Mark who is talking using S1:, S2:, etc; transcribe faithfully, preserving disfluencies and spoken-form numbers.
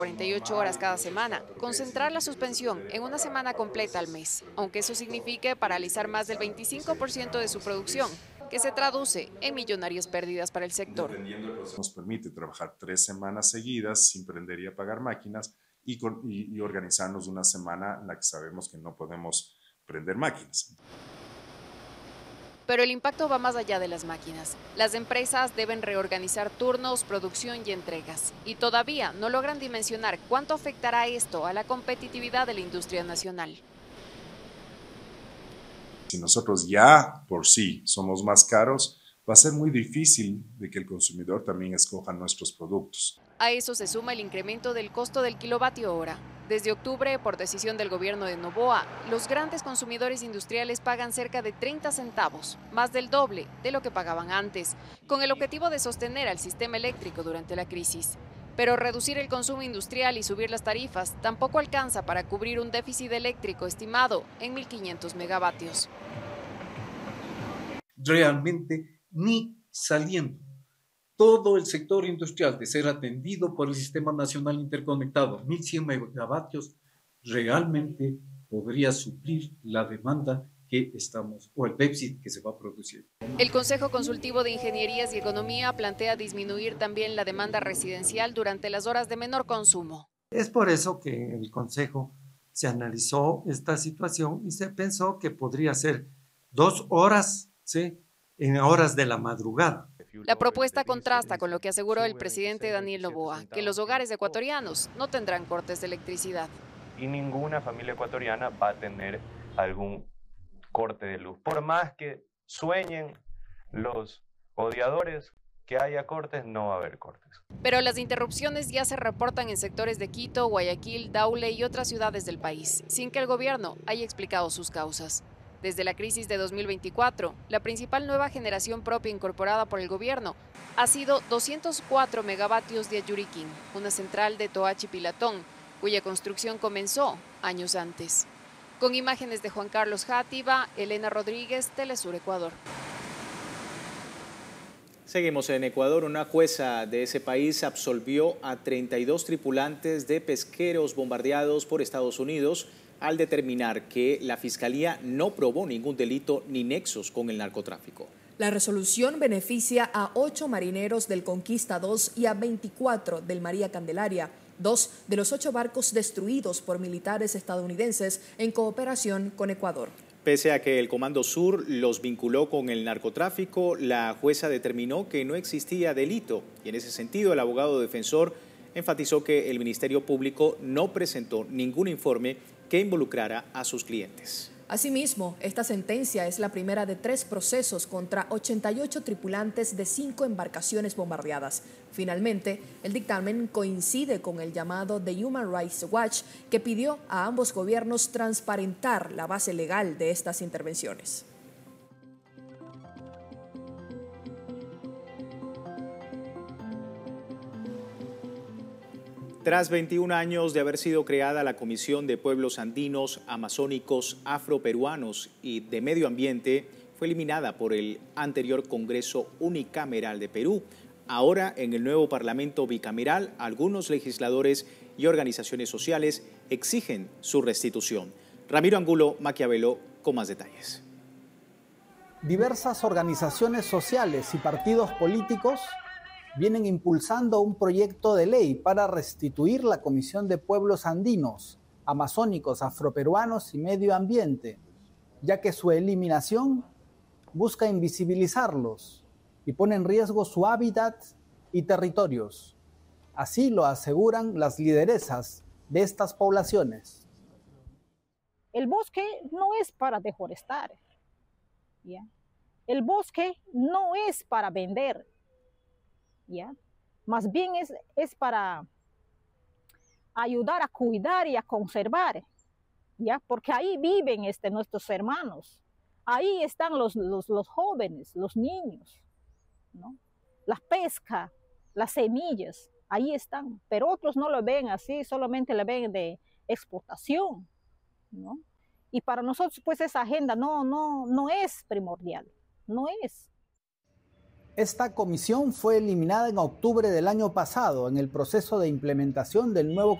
S1: cuarenta y ocho horas cada semana, concentrar la suspensión en una semana completa al mes, aunque eso signifique paralizar más del veinticinco por ciento de su producción, que se traduce en millonarias pérdidas para el sector.
S2: Nos permite trabajar tres semanas seguidas sin prender y apagar máquinas y, con, y, y organizarnos una semana en la que sabemos que no podemos prender máquinas.
S1: Pero el impacto va más allá de las máquinas. Las empresas deben reorganizar turnos, producción y entregas. Y todavía no logran dimensionar cuánto afectará esto a la competitividad de la industria nacional.
S2: Si nosotros ya por sí somos más caros, va a ser muy difícil de que el consumidor también escoja nuestros productos.
S1: A eso se suma el incremento del costo del kilovatio hora. Desde octubre, por decisión del gobierno de Noboa, los grandes consumidores industriales pagan cerca de treinta centavos, más del doble de lo que pagaban antes, con el objetivo de sostener al sistema eléctrico durante la crisis. Pero reducir el consumo industrial y subir las tarifas tampoco alcanza para cubrir un déficit eléctrico estimado en mil quinientos megavatios.
S3: Realmente ni saliendo. Todo el sector industrial de ser atendido por el Sistema Nacional Interconectado, mil cien megavatios, realmente podría suplir la demanda que estamos, o el déficit que se va a producir.
S1: El Consejo Consultivo de Ingenierías y Economía plantea disminuir también la demanda residencial durante las horas de menor consumo.
S4: Es por eso que en el Consejo se analizó esta situación y se pensó que podría ser dos horas, ¿sí?, en horas de la madrugada.
S1: La propuesta contrasta con lo que aseguró el presidente Daniel Noboa, que los hogares ecuatorianos no tendrán cortes de electricidad.
S5: Y ninguna familia ecuatoriana va a tener algún corte de luz. Por más que sueñen los odiadores que haya cortes, no va a haber cortes.
S1: Pero las interrupciones ya se reportan en sectores de Quito, Guayaquil, Daule y otras ciudades del país, sin que el gobierno haya explicado sus causas. Desde la crisis de dos mil veinticuatro, la principal nueva generación propia incorporada por el gobierno ha sido doscientos cuatro megavatios de Ayuriquín, una central de Toachi Pilatón, cuya construcción comenzó años antes. Con imágenes de Juan Carlos Játiva, Elena Rodríguez, Telesur Ecuador.
S6: Seguimos en Ecuador. Una jueza de ese país absolvió a treinta y dos tripulantes de pesqueros bombardeados por Estados Unidos al determinar que la Fiscalía no probó ningún delito ni nexos con el narcotráfico.
S7: La resolución beneficia a ocho marineros del Conquista dos y a veinticuatro del María Candelaria, dos de los ocho barcos destruidos por militares estadounidenses en cooperación con Ecuador.
S6: Pese a que el Comando Sur los vinculó con el narcotráfico, la jueza determinó que no existía delito y en ese sentido el abogado defensor enfatizó que el Ministerio Público no presentó ningún informe que involucrara a sus clientes.
S7: Asimismo, esta sentencia es la primera de tres procesos contra ochenta y ocho tripulantes de cinco embarcaciones bombardeadas. Finalmente, el dictamen coincide con el llamado de Human Rights Watch, que pidió a ambos gobiernos transparentar la base legal de estas intervenciones.
S6: Tras veintiún años de haber sido creada la Comisión de Pueblos Andinos, Amazónicos, Afroperuanos y de Medio Ambiente, fue eliminada por el anterior Congreso Unicameral de Perú. Ahora, en el nuevo Parlamento Bicameral, algunos legisladores y organizaciones sociales exigen su restitución. Ramiro Angulo Maquiavelo con más detalles.
S8: Diversas organizaciones sociales y partidos políticos vienen impulsando un proyecto de ley para restituir la Comisión de Pueblos Andinos, Amazónicos, Afroperuanos y Medio Ambiente, ya que su eliminación busca invisibilizarlos y pone en riesgo su hábitat y territorios. Así lo aseguran las lideresas de estas poblaciones.
S9: El bosque no es para deforestar, ¿ya? El bosque no es para vender, ¿ya? Más bien es, es para ayudar a cuidar y a conservar, ¿ya? Porque ahí viven este, nuestros hermanos, ahí están los, los, los jóvenes, los niños, ¿no? La pesca, las semillas, ahí están, pero otros no lo ven así, solamente le ven de exportación, ¿no? Y para nosotros pues esa agenda no, no, no es primordial, no es.
S8: Esta comisión fue eliminada en octubre del año pasado en el proceso de implementación del nuevo